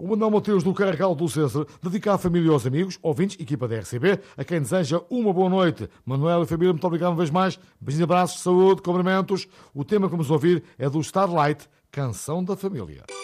O Manuel Mateus do Carregal do César dedica à família e aos amigos, ouvintes, equipa da RCB, a quem deseja uma boa noite. Manuel e família, muito obrigado uma vez mais. Beijinhos, abraços, saúde, cumprimentos. O tema que vamos ouvir é do Starlight, Canção da Família.